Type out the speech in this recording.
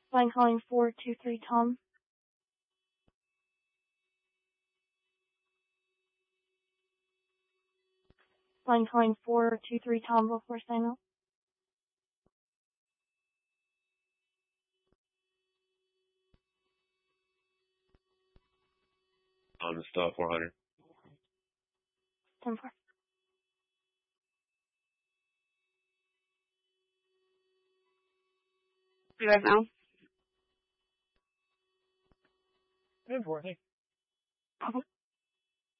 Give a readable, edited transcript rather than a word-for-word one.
Line calling 423 Tom. Line calling 423 Tom before sign up. On the stop 400. 10-4. You guys now? 10-4, thanks. Okay.